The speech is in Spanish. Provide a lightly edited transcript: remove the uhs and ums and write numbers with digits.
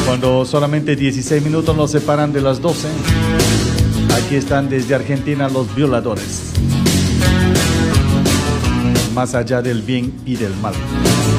Cuando solamente 16 minutos nos separan de las 12. Aquí están desde Argentina los Violadores. Más allá del bien y del mal.